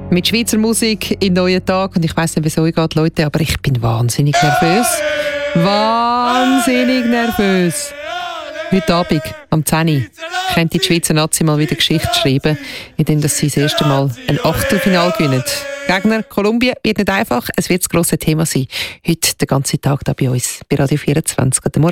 Mit Schweizer Musik im neuen Tag. Und ich weiss nicht, wieso es geht, Leute, aber ich bin wahnsinnig nervös. Wahnsinnig nervös. Heute Abend, am 10 Uhr, könnte die Schweizer Nazi mal wieder Geschichte schreiben, indem sie das erste Mal ein Achtelfinale gewinnen. Gegner Kolumbien wird nicht einfach, es wird das grosse Thema sein. Heute den ganzen Tag da bei uns, bei Radio 24.